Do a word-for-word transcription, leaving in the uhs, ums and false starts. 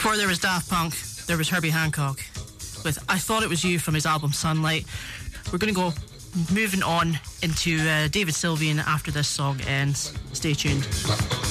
Before there was Daft Punk, there was Herbie Hancock with I Thought It Was You from his album Sunlight. We're going to go moving on into uh, David Sylvian after this song ends. Stay tuned.